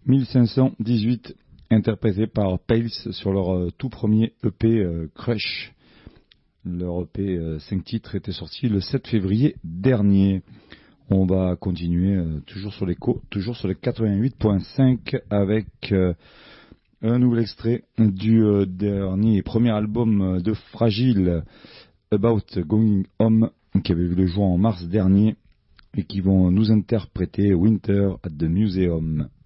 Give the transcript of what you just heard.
1518, interprété par Pales sur leur tout premier EP Crush. Leur EP 5 titres était sorti le 7 février dernier. On va continuer toujours sur l'écho, toujours sur les 88.5 avec un nouvel extrait du dernier et premier album de Fragile, About Going Home, qui avait vu le jour en mars dernier et qui vont nous interpréter Winter at the Museum.